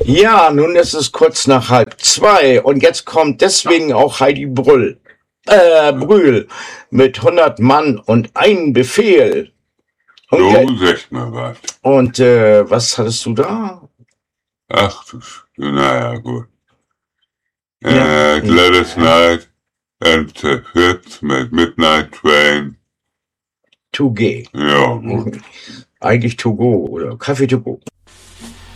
Ja, nun ist es kurz nach 1:30 und jetzt kommt deswegen auch Heidi Brühl mit 100 Mann und ein Befehl. Und, So, sag mal was. Und was hattest du da? Ach du, naja, gut. Ja. Gladys Knight and the Fits mit Midnight Train. 2G. Ja, gut. Eigentlich To Go oder Kaffee To Go.